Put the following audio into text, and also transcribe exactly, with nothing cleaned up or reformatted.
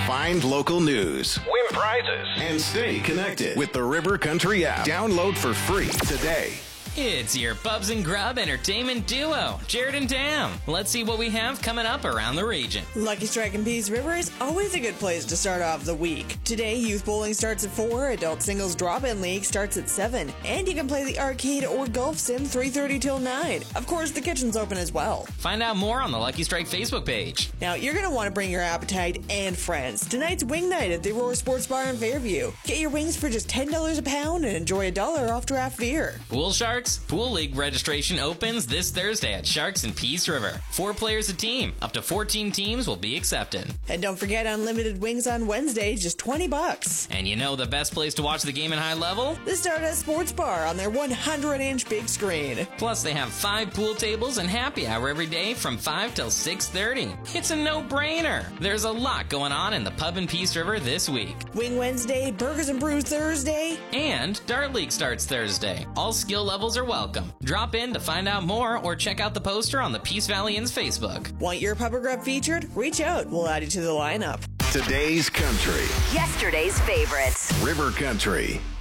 Find local news, win prizes, and stay connected with the River Country app. Download for free today. It's your Bubs and Grub entertainment duo, Jared and Tam. Let's see what we have coming up around the region. Lucky Strike and Peace River is always a good place to start off the week. Today, youth bowling starts at four, adult singles drop-in league starts at seven, and you can play the arcade or golf sim three thirty till nine. Of course, the kitchen's open as well. Find out more on the Lucky Strike Facebook page. Now, you're going to want to bring your appetite and friends. Tonight's wing night at the Aurora Sports Bar in Fairview. Get your wings for just ten dollars a pound and enjoy a dollar off draft beer. Pool Sharks Pool League registration opens this Thursday at Sharks in Peace River. Four players a team. Up to fourteen teams will be accepted. And don't forget unlimited wings on Wednesday, just twenty bucks. And you know the best place to watch the game in high level? The Stardust Sports Bar on their one hundred inch big screen. Plus, they have five pool tables and happy hour every day from five till six thirty. It's a no-brainer. There's a lot going on in the pub in Peace River this week. Wing Wednesday, Burgers and Brews Thursday. And Dart League starts Thursday. All skill levels are welcome. Drop in to find out more or check out the poster on the Peace Valley Inn's Facebook. Want your pub or grub featured? Reach out. We'll add you to the lineup. Today's country. Yesterday's favorites. River Country.